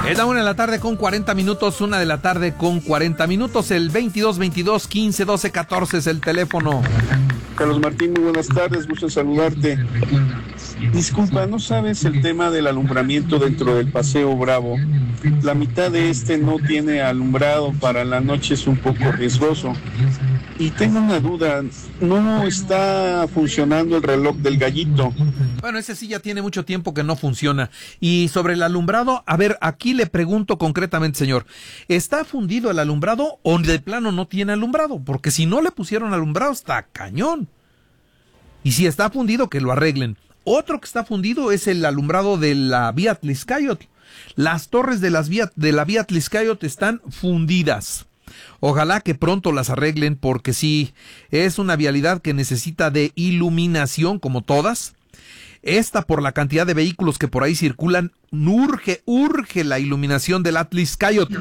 Es la 1:40 p.m, 1:40 p.m, el 2222-1512-14 es el teléfono. Carlos Martín, muy buenas tardes, gusto en saludarte. Disculpa, ¿no sabes el tema del alumbramiento dentro del Paseo Bravo? La mitad de no tiene alumbrado, para la noche es un poco riesgoso. Y tengo una duda, ¿no está funcionando el reloj del Gallito? Bueno, ese sí ya tiene mucho tiempo que no funciona. Y sobre el alumbrado, a ver, aquí le pregunto concretamente, señor, ¿está fundido el alumbrado o de plano no tiene alumbrado? Porque si no le pusieron alumbrado, está cañón. Y si está fundido, que lo arreglen. Otro que está fundido es el alumbrado de la vía Tlaxcayotl. Las torres de la vía Tlaxcayotl están fundidas. Ojalá que pronto las arreglen, porque sí, es una vialidad que necesita de iluminación como todas. Esta, por la cantidad de vehículos que por ahí circulan, urge la iluminación del Tlaxcayotl.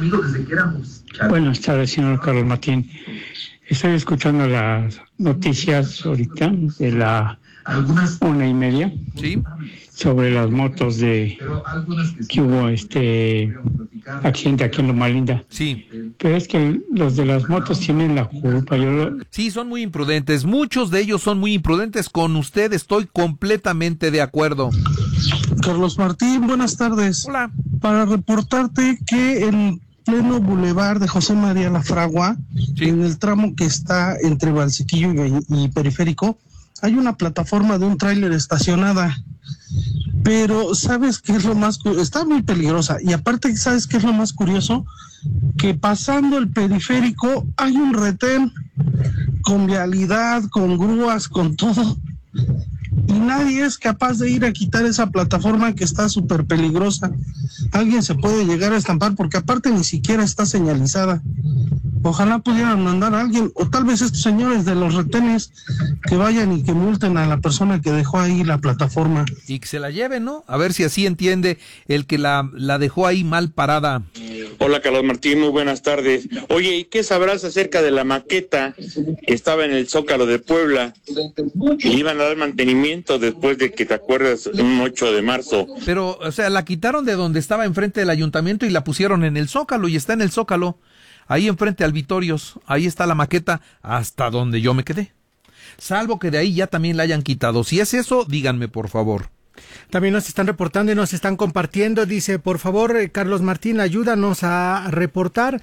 Buenas tardes, señor Carlos Martín. Estoy escuchando las noticias ahorita de la 1:30. Sí. Sobre las motos que hubo accidente aquí en Loma Linda. Sí. Pero es que los de las motos tienen la culpa. Sí, son muy imprudentes. Muchos de ellos son muy imprudentes. Con usted estoy completamente de acuerdo. Carlos Martín, buenas tardes. Hola. Para reportarte que en pleno bulevar de José María La Fragua, sí, en el tramo que está entre Valsequillo y Periférico, hay una plataforma de un tráiler estacionada. Pero ¿sabes qué es lo más curioso? Está muy peligrosa. Y aparte, ¿sabes qué es lo más curioso? Que pasando el Periférico hay un retén con vialidad, con grúas, con todo. Y nadie es capaz de ir a quitar esa plataforma que está súper peligrosa. Alguien se puede llegar a estampar porque aparte ni siquiera está señalizada. Ojalá pudieran mandar a alguien, o tal vez estos señores de los retenes que vayan y que multen a la persona que dejó ahí la plataforma. Y que se la lleven, ¿no? A ver si así entiende el que la dejó ahí mal parada. Hola, Carlos Martín, muy buenas tardes. Oye, ¿y qué sabrás acerca de la maqueta que estaba en el Zócalo de Puebla? Le iban a dar mantenimiento después de que, ¿te acuerdas? Un 8 de marzo. Pero, o sea, la quitaron de donde estaba enfrente del ayuntamiento y la pusieron en el Zócalo, y está en el Zócalo. Ahí enfrente al Vitorios, ahí está la maqueta hasta donde yo me quedé. Salvo que de ahí ya también la hayan quitado. Si es eso, díganme, por favor. También nos están reportando y nos están compartiendo. Dice, por favor, Carlos Martín, ayúdanos a reportar.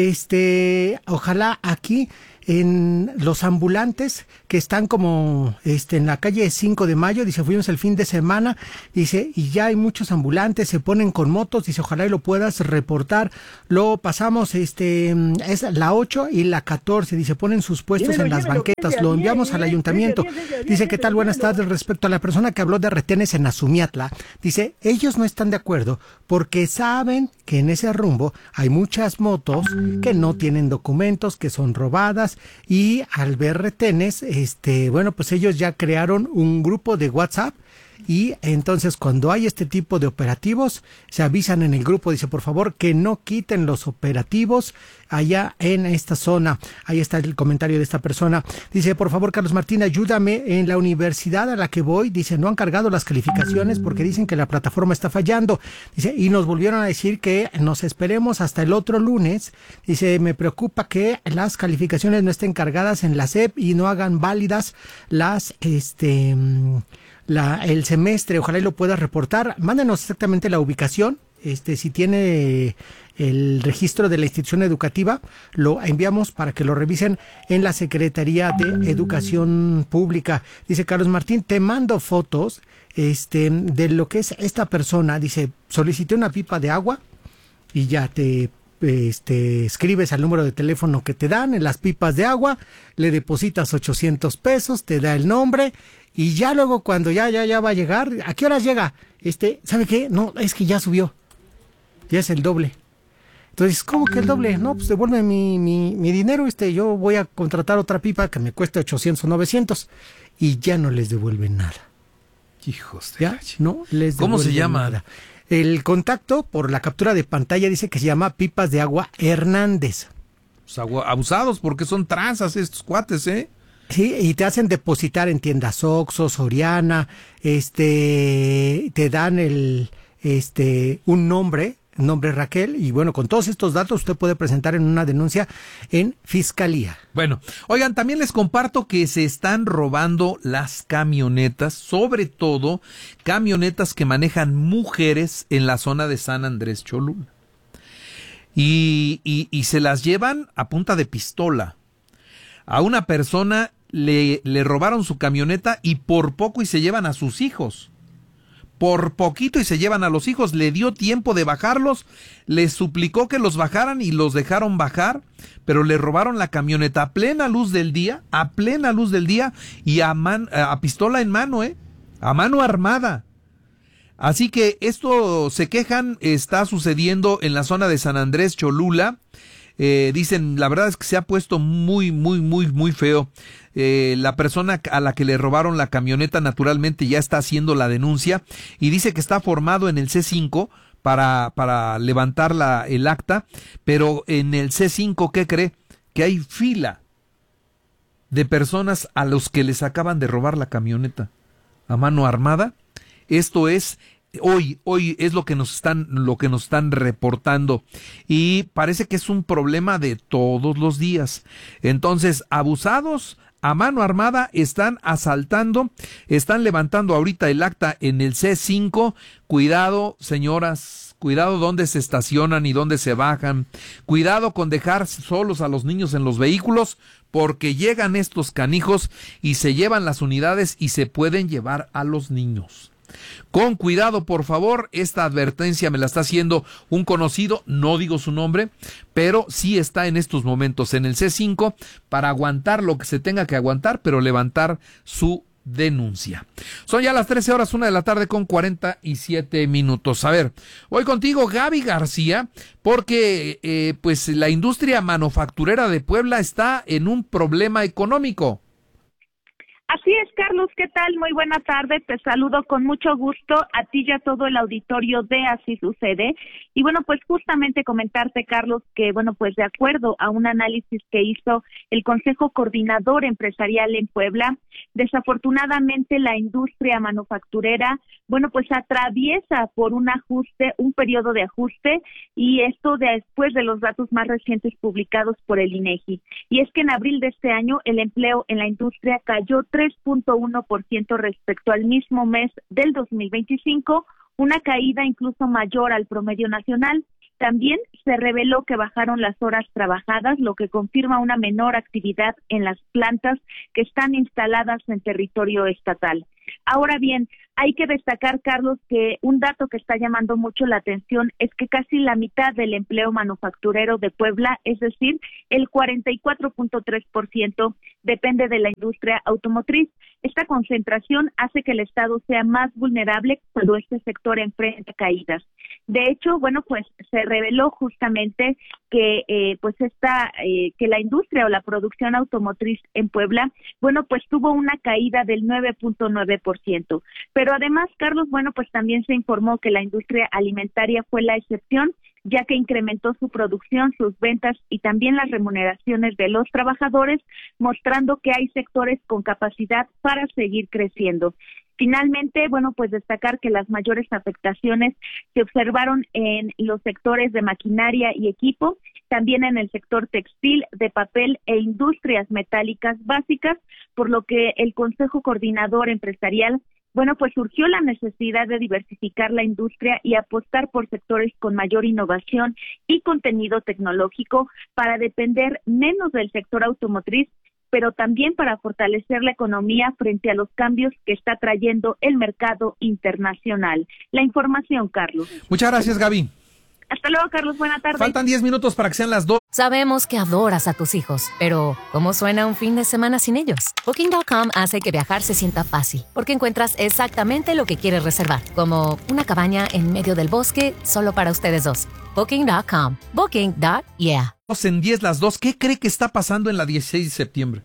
Ojalá aquí en los ambulantes que están como en la calle 5 de Mayo, dice, fuimos el fin de semana, dice, y ya hay muchos ambulantes, se ponen con motos, dice, ojalá y lo puedas reportar. Lo pasamos, es la 8 y la 14, dice, ponen sus puestos en las banquetas, lo enviamos al ayuntamiento. Dice, ¿qué tal? Buenas tardes. Respecto a la persona que habló de retenes en Azumiatla, dice, ellos no están de acuerdo porque saben que en ese rumbo hay muchas motos que no tienen documentos, que son robadas, y al ver retenes, bueno, pues ellos ya crearon un grupo de WhatsApp, y entonces cuando hay este tipo de operativos se avisan en el grupo, dice, por favor que no quiten los operativos allá en esta zona. Ahí está el comentario de esta persona. Dice, por favor, Carlos Martín, ayúdame, en la universidad a la que voy, dice, no han cargado las calificaciones porque dicen que la plataforma está fallando, dice, y nos volvieron a decir que nos esperemos hasta el otro lunes. Dice, me preocupa que las calificaciones no estén cargadas en la SEP y no hagan válidas las el semestre. Ojalá y lo puedas reportar. Mándenos exactamente la ubicación. Si tiene el registro de la institución educativa, lo enviamos para que lo revisen en la Secretaría de Educación Pública. Dice, Carlos Martín, te mando fotos de lo que es esta persona. Dice, solicité una pipa de agua y ya te escribes al número de teléfono que te dan en las pipas de agua, le depositas 800 pesos, te da el nombre, y ya luego cuando ya va a llegar, ¿a qué horas llega? ¿Sabe qué? No, es que ya subió, ya es el doble. Entonces, ¿cómo que el doble? No, pues devuelve mi dinero, yo voy a contratar otra pipa que me cueste 800 o 900, y ya no les devuelven nada. Hijos de ¿Ya? No les devuelven. ¿Cómo se llama? Nada. El contacto por la captura de pantalla dice que se llama Pipas de Agua Hernández. Pues abusados, porque son tranzas estos cuates, ¿eh? Sí, y te hacen depositar en tiendas Oxxo, Soriana, te dan un nombre nombre Raquel, y bueno, con todos estos datos usted puede presentar en una denuncia en Fiscalía. Bueno, oigan, también les comparto que se están robando las camionetas, sobre todo camionetas que manejan mujeres en la zona de San Andrés Cholula. Y se las llevan a punta de pistola. A una persona le robaron su camioneta y por poco y se llevan a sus hijos. Por poquito y se llevan a los hijos. Le dio tiempo de bajarlos, les suplicó que los bajaran y los dejaron bajar, pero le robaron la camioneta a plena luz del día y a pistola en mano, a mano armada. Así que esto se quejan, está sucediendo en la zona de San Andrés Cholula. Dicen, la verdad es que se ha puesto muy feo. La persona a la que le robaron la camioneta naturalmente ya está haciendo la denuncia y dice que está formado en el C5 para levantar el acta, pero en el C5, ¿qué cree? Que hay fila de personas a los que les acaban de robar la camioneta a mano armada. Esto es hoy es lo que nos están reportando y parece que es un problema de todos los días. Entonces, abusados a mano armada están asaltando, están levantando ahorita el acta en el C5. Cuidado, señoras, cuidado dónde se estacionan y dónde se bajan. Cuidado con dejar solos a los niños en los vehículos, porque llegan estos canijos y se llevan las unidades y se pueden llevar a los niños. Con cuidado, por favor. Esta advertencia me la está haciendo un conocido, no digo su nombre, pero sí está en estos momentos en el C5 para aguantar lo que se tenga que aguantar, pero levantar su denuncia. Son ya las 13:00, 1 de la tarde con 47 minutos. A ver, voy contigo, Gaby García, porque pues la industria manufacturera de Puebla está en un problema económico. Así es, Carlos, ¿qué tal? Muy buena tarde, te saludo con mucho gusto a ti y a todo el auditorio de Así Sucede. Y bueno, pues justamente comentarte, Carlos, que bueno, pues de acuerdo a un análisis que hizo el Consejo Coordinador Empresarial en Puebla, desafortunadamente la industria manufacturera, bueno, pues atraviesa por un periodo de ajuste, y esto después de los datos más recientes publicados por el INEGI. Y es que en abril de este año el empleo en la industria cayó 3.1% respecto al mismo mes del 2025, una caída incluso mayor al promedio nacional. También se reveló que bajaron las horas trabajadas, lo que confirma una menor actividad en las plantas que están instaladas en territorio estatal. Ahora bien, hay que destacar, Carlos, que un dato que está llamando mucho la atención es que casi la mitad del empleo manufacturero de Puebla, es decir, el 44.3%, depende de la industria automotriz. Esta concentración hace que el Estado sea más vulnerable cuando este sector enfrenta caídas. De hecho, bueno, pues se reveló justamente que que la industria o la producción automotriz en Puebla, bueno, pues tuvo una caída del 9.9%. Pero además, Carlos, bueno, pues también se informó que la industria alimentaria fue la excepción, ya que incrementó su producción, sus ventas y también las remuneraciones de los trabajadores, mostrando que hay sectores con capacidad para seguir creciendo. Finalmente, bueno, pues destacar que las mayores afectaciones se observaron en los sectores de maquinaria y equipo, también en el sector textil, de papel e industrias metálicas básicas, por lo que el Consejo Coordinador Empresarial, bueno, pues surgió la necesidad de diversificar la industria y apostar por sectores con mayor innovación y contenido tecnológico para depender menos del sector automotriz, pero también para fortalecer la economía frente a los cambios que está trayendo el mercado internacional. La información, Carlos. Muchas gracias, Gaby. Hasta luego, Carlos. Buena tarde. Faltan 10 minutos para que sean las 2. Sabemos que adoras a tus hijos, pero ¿cómo suena un fin de semana sin ellos? Booking.com hace que viajar se sienta fácil, porque encuentras exactamente lo que quieres reservar, como una cabaña en medio del bosque solo para ustedes dos. Booking.com. Booking.yeah. En 10 las 2. ¿Qué cree que está pasando en la 16 de septiembre?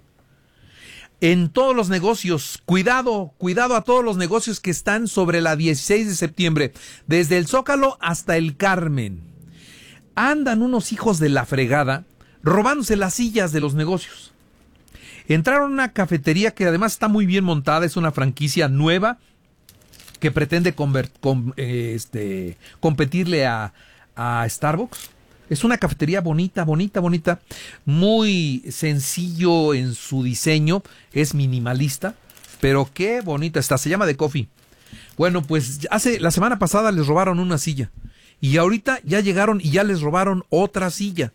En todos los negocios, cuidado a todos los negocios que están sobre la 16 de septiembre, desde el Zócalo hasta el Carmen. Andan unos hijos de la fregada robándose las sillas de los negocios. Entraron a una cafetería que además está muy bien montada, es una franquicia nueva que pretende competirle a a Starbucks. Es una cafetería bonita, muy sencillo en su diseño, es minimalista, pero qué bonita está, se llama The Coffee. Bueno, pues la semana pasada les robaron una silla y ahorita ya llegaron y ya les robaron otra silla.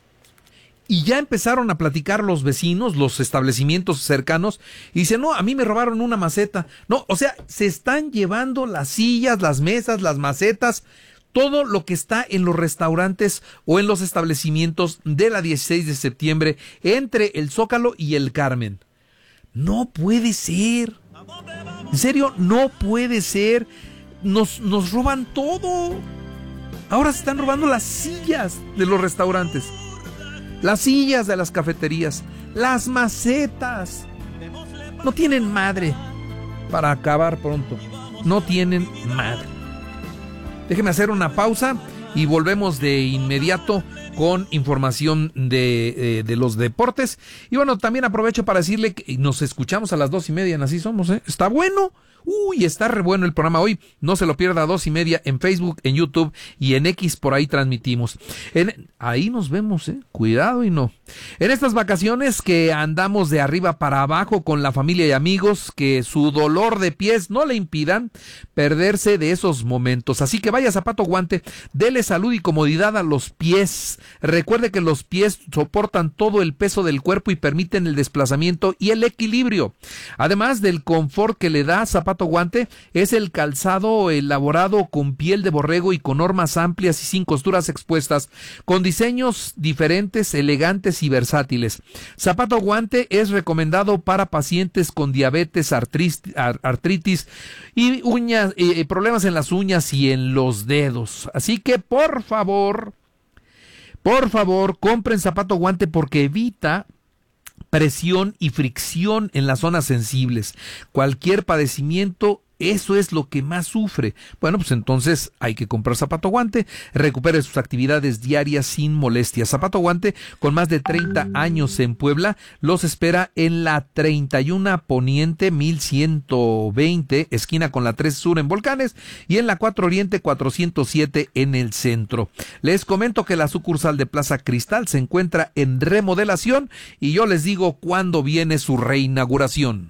Y ya empezaron a platicar los vecinos, los establecimientos cercanos, y dicen, no, a mí me robaron una maceta. No, o sea, se están llevando las sillas, las mesas, las macetas, todo lo que está en los restaurantes o en los establecimientos de la 16 de septiembre entre el Zócalo y el Carmen. No puede ser. En serio, no puede ser. Nos roban todo. Ahora se están robando las sillas de los restaurantes, las sillas de las cafeterías, las macetas. No tienen madre. Para acabar pronto, no tienen madre. Déjeme hacer una pausa y volvemos de inmediato con información de los deportes. Y bueno, también aprovecho para decirle que nos escuchamos a las 2:30 en Así Somos, ¿eh? Está bueno. Uy, está re bueno el programa hoy. No se lo pierda, 2:30 en Facebook, en YouTube y en X, por ahí transmitimos. Ahí nos vemos, cuidado y no. En estas vacaciones que andamos de arriba para abajo con la familia y amigos, que su dolor de pies no le impidan perderse de esos momentos. Así que vaya Zapato Guante, dele salud y comodidad a los pies. Recuerde que los pies soportan todo el peso del cuerpo y permiten el desplazamiento y el equilibrio. Además del confort que le da Zapato Guante, es el calzado elaborado con piel de borrego y con hormas amplias y sin costuras expuestas, con diseños diferentes, elegantes y versátiles. Zapato Guante es recomendado para pacientes con diabetes, artritis y problemas en las uñas y en los dedos. Así que por favor, compren Zapato Guante porque evita presión y fricción en las zonas sensibles. Cualquier padecimiento, eso es lo que más sufre. Bueno, pues entonces hay que comprar Zapato Guante. Recupere sus actividades diarias sin molestias. Zapato Guante, con más de 30 años en Puebla, los espera en la 31 Poniente 1120, esquina con la 3 Sur en Volcanes, y en la 4 Oriente 407 en el centro. Les comento que la sucursal de Plaza Cristal se encuentra en remodelación y yo les digo cuándo viene su reinauguración.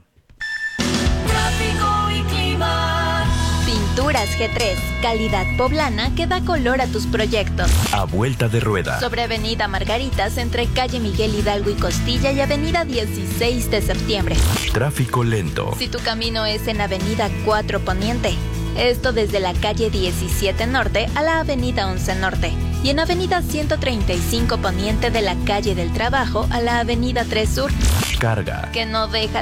Pinturas G3, calidad poblana que da color a tus proyectos. A vuelta de rueda. Sobre Avenida Margaritas, entre calle Miguel Hidalgo y Costilla y Avenida 16 de septiembre. Tráfico lento. Si tu camino es en Avenida 4 Poniente, esto desde la calle 17 Norte a la Avenida 11 Norte. Y en Avenida 135 Poniente de la calle del Trabajo a la Avenida 3 Sur. Carga. Que no deja